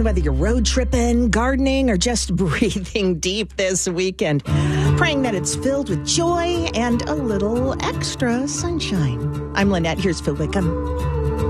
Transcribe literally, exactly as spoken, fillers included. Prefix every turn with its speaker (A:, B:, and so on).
A: weekend, whether you're road tripping, gardening, or just breathing deep this weekend. Praying that it's filled with joy and a little extra sunshine. I'm Lynette. Here's Phil Wickham.